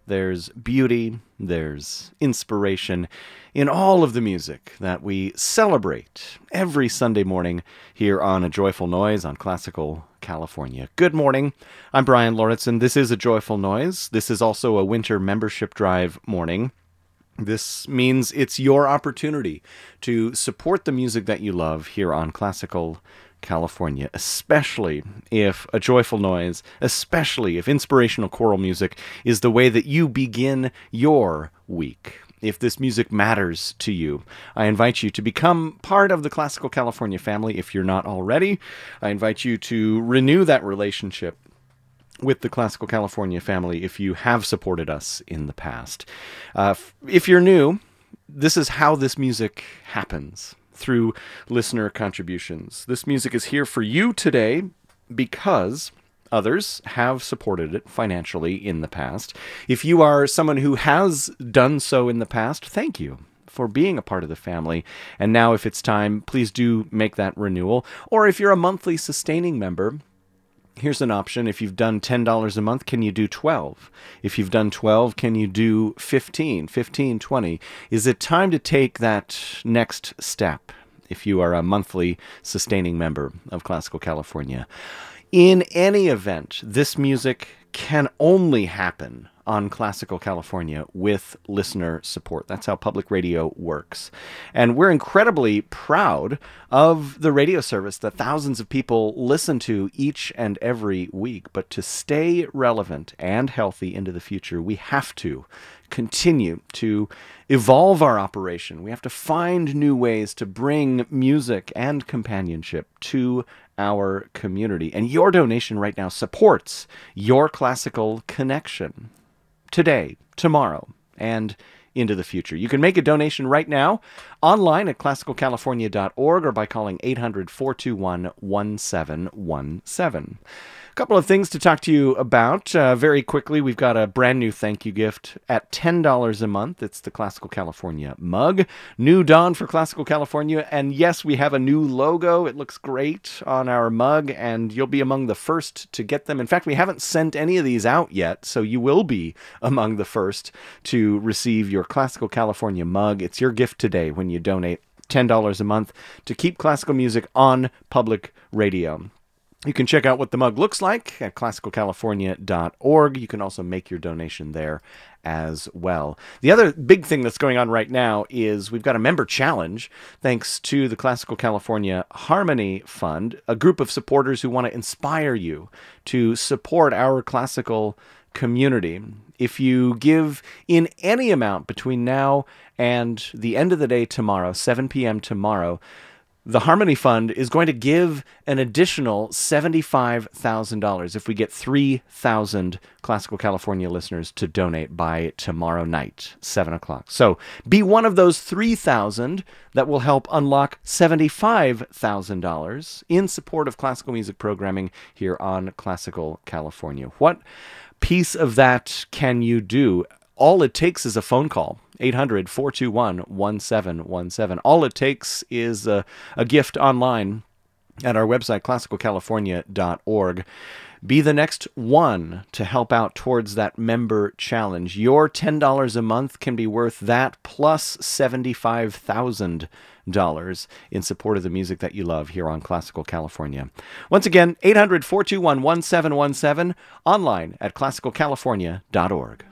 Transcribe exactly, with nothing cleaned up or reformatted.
There's beauty, there's inspiration in all of the music that we celebrate every Sunday morning here on A Joyful Noise on Classical California. Good morning. I'm Brian Lauritsen. This is A Joyful Noise. This is also a winter membership drive morning. This means it's your opportunity to support the music that you love here on Classical California, especially if A Joyful Noise, especially if inspirational choral music is the way that you begin your week. If this music matters to you, I invite you to become part of the Classical California family if you're not already. I invite you to renew that relationship with the Classical California family if you have supported us in the past. Uh, if you're new, this is how this music happens, through listener contributions. This music is here for you today because others have supported it financially in the past. If you are someone who has done so in the past, thank you for being a part of the family. And now if it's time, please do make that renewal. Or if you're a monthly sustaining member, here's an option. If you've done ten dollars a month, can you do twelve? If you've done twelve, can you do fifteen, fifteen, twenty? Is it time to take that next step if you are a monthly sustaining member of Classical California? In any event, this music can only happen on Classical California with listener support. That's how public radio works. And we're incredibly proud of the radio service that thousands of people listen to each and every week. But to stay relevant and healthy into the future, we have to continue to evolve our operation. We have to find new ways to bring music and companionship to our community. And your donation right now supports your classical connection today, tomorrow, and into the future. You can make a donation right now online at classical california dot org or by calling eight hundred, four two one, one seven one seven. A couple of things to talk to you about. Uh, very quickly, we've got a brand new thank you gift at ten dollars a month. It's the Classical California mug. New dawn for Classical California. And yes, we have a new logo. It looks great on our mug, and you'll be among the first to get them. In fact, we haven't sent any of these out yet, so you will be among the first to receive your Classical California mug. It's your gift today when you donate ten dollars a month to keep classical music on public radio. You can check out what the mug looks like at classical california dot org. You can also make your donation there as well. The other big thing that's going on right now is we've got a member challenge thanks to the Classical California Harmony Fund, a group of supporters who want to inspire you to support our classical community. If you give in any amount between now and the end of the day tomorrow, seven p.m. tomorrow, the Harmony Fund is going to give an additional seventy-five thousand dollars if we get three thousand Classical California listeners to donate by tomorrow night, seven o'clock. So be one of those three thousand that will help unlock seventy-five thousand dollars in support of classical music programming here on Classical California. What piece of that can you do? All it takes is a phone call, eight hundred, four two one, one seven one seven. All it takes is a, a gift online at our website, classical california dot org. Be the next one to help out towards that member challenge. Your ten dollars a month can be worth that plus seventy-five thousand dollars in support of the music that you love here on Classical California. Once again, eight hundred, four two one, one seven one seven, online at classical california dot org.